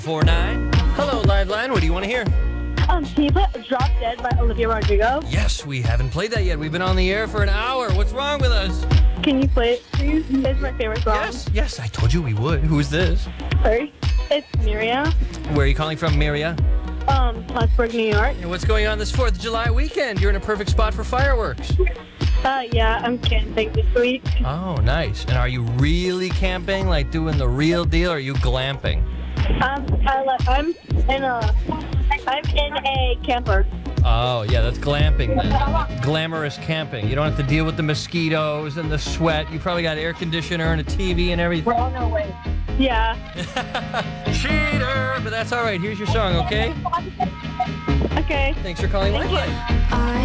49. Hello, Liveline. What do you want to hear? Can you play Drop Dead by Olivia Rodrigo? Yes, we haven't played that yet. We've been on the air for an hour. What's wrong with us? Can you play it, please? It's my favorite song. Yes, I told you we would. Who is this? Sorry. It's Miria. Where are you calling from, Miria? Plattsburgh, New York. And what's going on this 4th of July weekend? You're in a perfect spot for fireworks. Yeah, I'm camping this week. Oh, nice. And are you really camping, like doing the real deal, or are you glamping? I'm in a camper. Oh, yeah, that's glamping then. Glamorous camping. You don't have to deal with the mosquitoes and the sweat. You probably got air conditioner and a TV and everything. We're on our way. Yeah. Cheater! But that's all right. Here's your song, okay? Okay. Thanks for calling Lifeline.